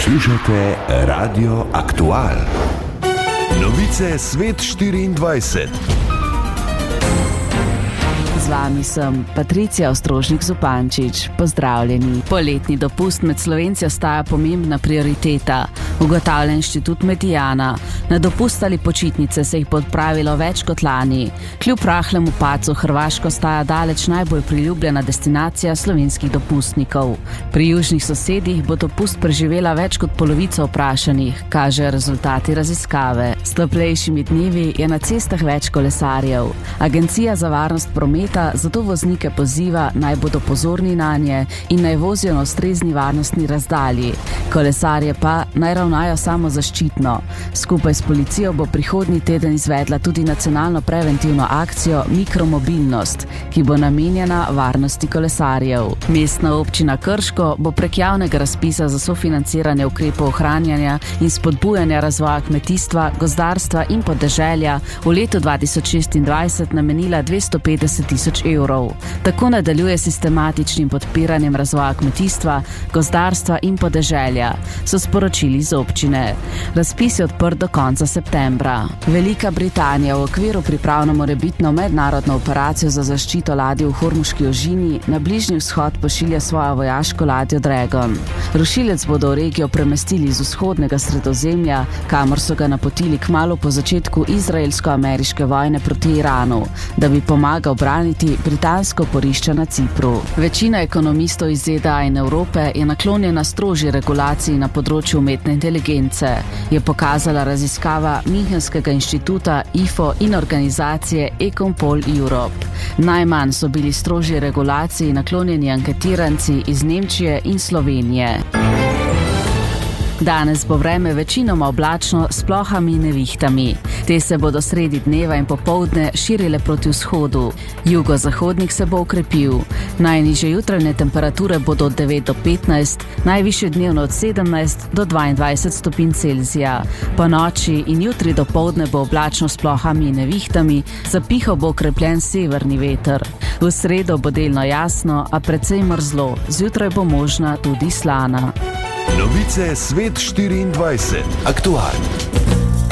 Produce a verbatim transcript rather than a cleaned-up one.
Poslušate Radio Aktual. Novice Svet štiriindvajset. Z vami sem Patricija Ostrožnik-Zupančič. Pozdravljeni. Poletni dopust med Slovenci ostaja pomembna prioriteta, ugotavlja inštitut Mediana. Na dopust ali počitnice se jih bo odpravilo več kot lani. Kljub rahlemu padcu Hrvaška ostaja daleč najbolj priljubljena destinacija slovenskih dopustnikov. Pri južnih sosedih bo dopust preživela več kot polovico vprašanih, kaže rezultati raziskave. S toplejšimi dnevi je na cestah več kolesarjev. Agencija za varnost prometa zato voznike poziva, naj bodo pozorni nanje in naj vozijo na ustrezni varnostni razdalji. Kolesarje pa naj ravnajo samozaščitno. Skupaj s policijo bo prihodnji teden izvedla tudi nacionalno preventivno akcijo Mikromobilnost, ki bo namenjena varnosti kolesarjev. Mestna občina Krško bo prek javnega razpisa za sofinanciranje ukrepov ohranjanja in spodbujanja razvoja kmetijstva, gozdarstva in podeželja v letu dva tisoč šestindvajset namenila dvesto petdeset tisoč evrov. Tako nadaljuje sistematičnim podpiranjem razvoja kmetijstva, gozdarstva in podeželja, so sporočili z občine. Razpis je odprt do konca septembra. Velika Britanija v okviru priprav na morebitno mednarodno operacijo za zaščito ladje v Hormuški ožini na Bližnji vzhod pošilja svojo vojaško ladjo Dragon. Rušilec bodo v regijo premestili iz vzhodnega Sredozemlja, kamor so ga napotili kmalu po začetku izraelsko-ameriške vojne proti Iranu, da bi pomagal braniti britansko oporišče na Cipru. Večina ekonomistov iz Z D A in Evrope je naklonjena strožji regulaciji na področju umetne inteligence, je pokazala raziskava Münchenskega inštituta I F O in organizacije Ecompol Europe. Najmanj so bili strožji regulaciji naklonjeni anketiranci iz Nemčije in Slovenije. Danes bo vreme večinoma oblačno s plohami in nevihtami. Te se bodo sredi dneva in popoldne širile proti vzhodu. Jugozahodnik se bo okrepil. Najnižje jutranje temperature bodo od devet do petnajst, najvišje dnevno od sedemnajst do dvaindvajset stopinj Celzija. Po noči in jutri do poldne bo oblačno s plohami in nevihtami, zapihal bo okrepljen severni veter. V sredo bo delno jasno, a precej mrzlo. Zjutraj bo možna tudi slana. Novice Svet štiriindvajset. Aktualno.